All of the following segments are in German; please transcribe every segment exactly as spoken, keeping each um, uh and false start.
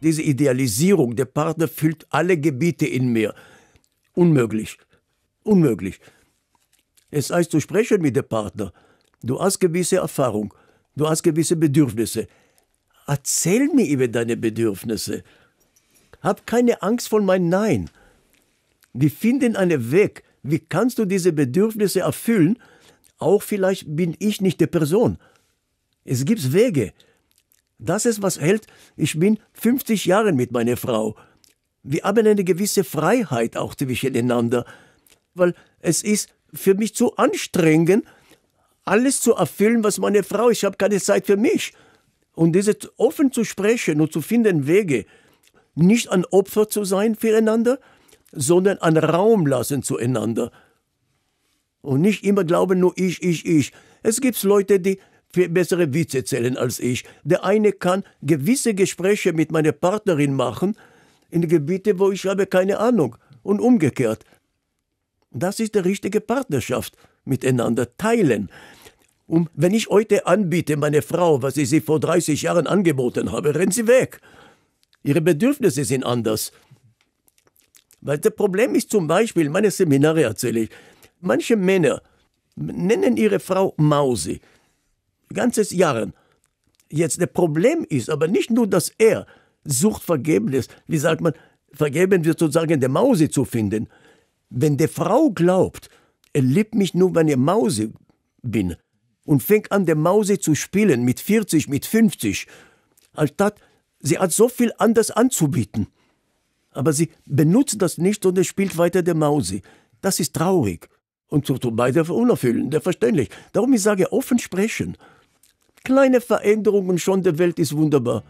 Diese Idealisierung, der Partner füllt alle Gebiete in mir. Unmöglich. Unmöglich. Es heißt, du sprechen mit dem Partner. Du hast gewisse Erfahrung. Du hast gewisse Bedürfnisse. Erzähl mir über deine Bedürfnisse. Hab keine Angst vor meinem Nein. Wir finden einen Weg. Wie kannst du diese Bedürfnisse erfüllen? Auch vielleicht bin ich nicht die Person. Es gibt Wege. Das ist, was hält. Ich bin fünfzig Jahre mit meiner Frau. Wir haben eine gewisse Freiheit auch zwischeneinander, weil es ist für mich zu anstrengend, alles zu erfüllen, was meine Frau ist. Ich habe keine Zeit für mich. Und diese offen zu sprechen und zu finden Wege, nicht ein Opfer zu sein füreinander, sondern einen Raum lassen zueinander. Und nicht immer glauben, nur ich, ich, ich. Es gibt Leute, die viel bessere Witze erzählen als ich. Der eine kann gewisse Gespräche mit meiner Partnerin machen, in Gebiete, wo ich habe keine Ahnung. Und umgekehrt. Das ist die richtige Partnerschaft. Miteinander teilen. Und wenn ich heute anbiete, meine Frau, was ich sie vor dreißig Jahren angeboten habe, rennt sie weg. Ihre Bedürfnisse sind anders. Weil das Problem ist zum Beispiel, meine Seminare erzähle ich, manche Männer nennen ihre Frau Mausi. Ganzes Jahren. Jetzt, das Problem ist aber nicht nur, dass er sucht vergebens, wie sagt man, vergeben wird sozusagen der Mausi zu finden. Wenn die Frau glaubt, er liebt mich nur, wenn ich Mausi bin und fängt an, der Mausi zu spielen mit vierzig, mit fünfzig, anstatt sie hat so viel anders anzubieten. Aber sie benutzt das nicht und es spielt weiter der Mausi. Das ist traurig und zu, zu beide unerfüllend, verständlich. Darum ich sage, offen sprechen. Kleine Veränderungen schon, der Welt ist wunderbar.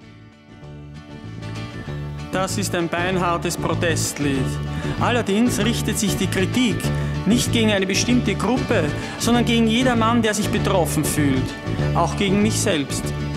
Das ist ein beinhartes Protestlied. Allerdings richtet sich die Kritik nicht gegen eine bestimmte Gruppe, sondern gegen jedermann, der sich betroffen fühlt, auch gegen mich selbst.